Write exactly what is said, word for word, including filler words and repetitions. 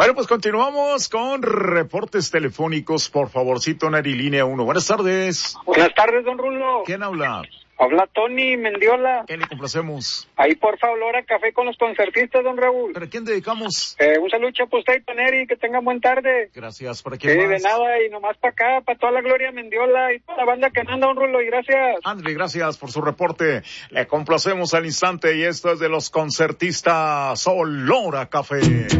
Bueno, pues continuamos con reportes telefónicos. Por favorcito, Nari, línea uno. Buenas tardes. Buenas tardes, don Rulo. ¿Quién habla? Habla Tony Mendiola. ¿Qué le complacemos? Ahí, por favor, olor a café con los concertistas, don Raúl. ¿Para quién dedicamos? Eh, un saludo a usted y Paneri, que tengan buen tarde. Gracias. ¿Para quién Sí, más? de nada, y nomás para acá, para toda la Gloria Mendiola y toda la banda que anda, don Rulo, y gracias. André, gracias por su reporte. Le complacemos al instante y esto es de los concertistas Olor a Café.